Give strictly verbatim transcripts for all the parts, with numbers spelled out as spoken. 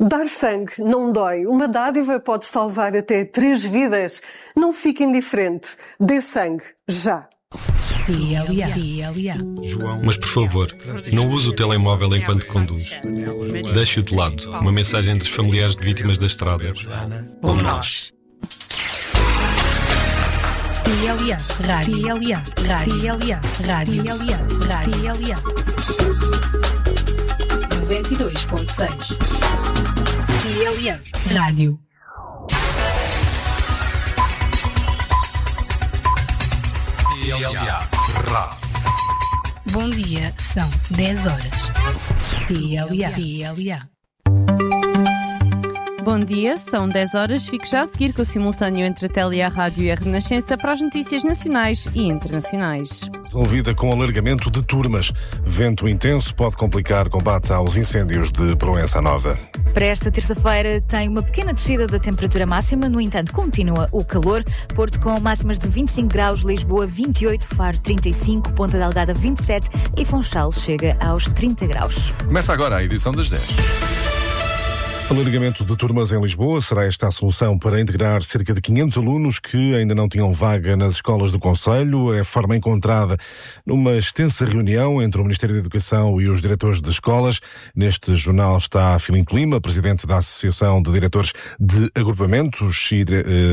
Dar sangue não dói. Uma dádiva pode salvar até três vidas. Não fique indiferente. Dê sangue, já. João, mas por favor, não use o telemóvel enquanto conduz. Deixe-o de lado. Uma mensagem dos familiares de vítimas da estrada. Como nós. T L A, Rádio, T L A, Rádio, T L A, Rádio, T L A, Rádio, T L A. noventa e dois ponto seis. T L A, Rádio. T L A, Rádio. Bom dia, são dez horas. T L A, T L A. Bom dia, são dez horas. Fique já a seguir com o simultâneo entre a T L A Rádio e a Renascença para as notícias nacionais e internacionais. Resolvida com alargamento de turmas. Vento intenso pode complicar combate aos incêndios de Proença Nova. Para esta terça-feira tem uma pequena descida da temperatura máxima, no entanto continua o calor. Porto com máximas de vinte e cinco graus, Lisboa vinte e oito, Faro trinta e cinco, Ponta Delgada vinte e sete e Funchal chega aos trinta graus. Começa agora a edição das dez. Alargamento de turmas em Lisboa será esta a solução para integrar cerca de quinhentos alunos que ainda não tinham vaga nas escolas do concelho. É a forma encontrada numa extensa reunião entre o Ministério da Educação e os diretores de escolas. Neste jornal está Filipe Lima, presidente da Associação de Diretores de Agrupamentos e,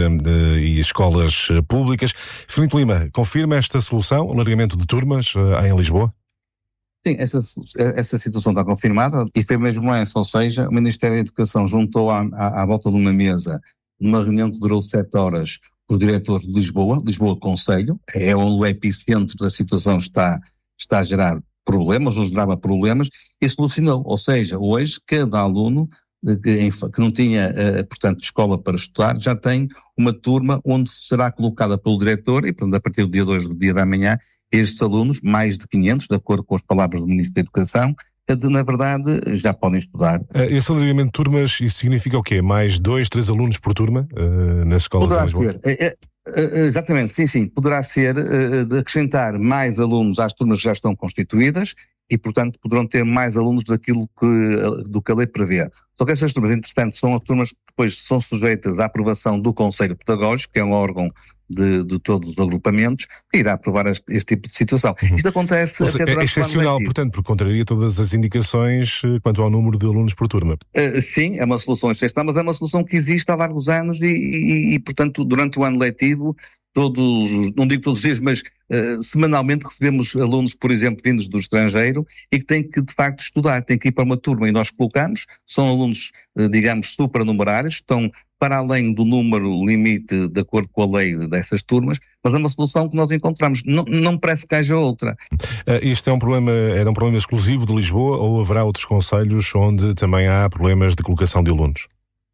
e, e Escolas Públicas. Filipe Lima, confirma esta solução, alargamento de turmas em Lisboa? Sim, essa, essa situação está confirmada e foi mesmo essa, ou seja, o Ministério da Educação juntou à, à, à volta de uma mesa, numa reunião que durou sete horas, o diretor de Lisboa, Lisboa Concelho, é onde o epicentro da situação está, está a gerar problemas, ou gerava problemas, e solucionou, ou seja, hoje cada aluno que, que não tinha, portanto, escola para estudar, já tem uma turma onde será colocada pelo diretor e, portanto, a partir do dia dois, do dia da manhã, estes alunos, mais de quinhentos, de acordo com as palavras do Ministro da Educação, na verdade, já podem estudar. Esse alargamento de turmas, isso significa o quê? Mais dois, três alunos por turma uh, nas escolas Poderá de Lisboa? ser. É, é, exatamente, sim, sim. Poderá ser uh, de acrescentar mais alunos às turmas que já estão constituídas e, portanto, poderão ter mais alunos daquilo que, do que a lei prevê. Só que essas turmas, entretanto, são as turmas que depois são sujeitas à aprovação do Conselho Pedagógico, que é um órgão De, de todos os agrupamentos, que irá aprovar este, este tipo de situação. Uhum. Isto acontece seja, até durante é excepcional, portanto, porque contraria todas as indicações quanto ao número de alunos por turma. Uh, sim, é uma solução excepcional, mas é uma solução que existe há largos anos e, e, e portanto, durante o ano letivo, todos, não digo todos os dias, mas uh, semanalmente recebemos alunos, por exemplo, vindos do estrangeiro e que têm que, de facto, estudar, têm que ir para uma turma e nós colocamos, são alunos, uh, digamos, supranumerários, estão para além do número limite de acordo com a lei dessas turmas, mas é uma solução que nós encontramos. Não, não parece que haja outra. Uh, isto é um problema, era um problema exclusivo de Lisboa ou haverá outros concelhos onde também há problemas de colocação de alunos?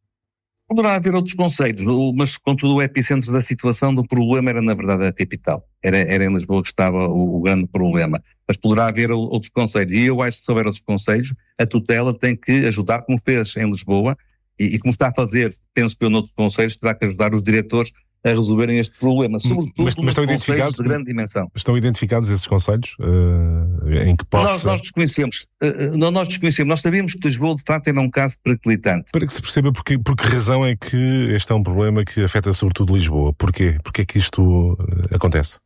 Poderá haver outros concelhos, mas contudo o epicentro da situação do problema era na verdade a capital. Era, era em Lisboa que estava o, o grande problema. Mas poderá haver outros concelhos. E eu acho que se houver outros concelhos, a tutela tem que ajudar, como fez em Lisboa, e, e como está a fazer, penso que eu noutros concelhos, terá que ajudar os diretores a resolverem este problema, sobretudo mas, mas estão identificados de grande dimensão. Estão identificados esses concelhos uh, em que possa... Nós, nós desconhecemos, uh, nós desconhecemos, nós sabíamos que Lisboa de facto era um caso periclitante. Para que se perceba porque, por que razão é que este é um problema que afeta sobretudo Lisboa, porquê? Porquê é que isto uh, acontece?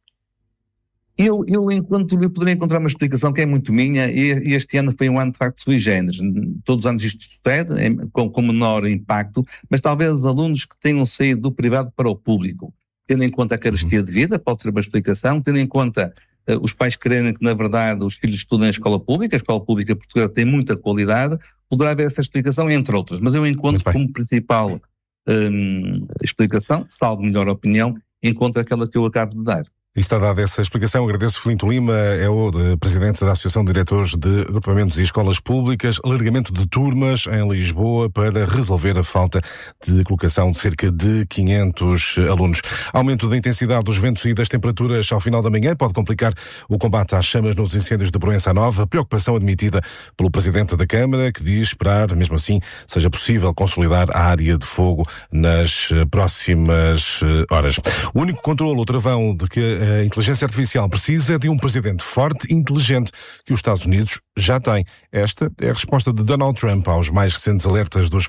Eu, eu, enquanto eu poderia encontrar uma explicação que é muito minha, e este ano foi um ano de facto sui generis. Todos os anos isto sucede, com, com menor impacto, mas talvez os alunos que tenham saído do privado para o público, tendo em conta a carestia de vida, pode ser uma explicação, tendo em conta uh, os pais quererem que na verdade os filhos estudem na escola pública, a escola pública portuguesa tem muita qualidade, poderá haver essa explicação entre outras, mas eu encontro como principal um, explicação, salvo melhor opinião, encontro aquela que eu acabo de dar. E está dada essa explicação. Agradeço. Filipe Lima é o presidente da Associação de Diretores de Agrupamentos e Escolas Públicas. Alargamento de turmas em Lisboa para resolver a falta de colocação de cerca de quinhentos alunos. Aumento da intensidade dos ventos e das temperaturas ao final da manhã pode complicar o combate às chamas nos incêndios de Proença Nova. Preocupação admitida pelo presidente da Câmara, que diz esperar, mesmo assim, seja possível consolidar a área de fogo nas próximas horas. O único controle ou travão de que a inteligência artificial precisa de um presidente forte e inteligente que os Estados Unidos já têm. Esta é a resposta de Donald Trump aos mais recentes alertas dos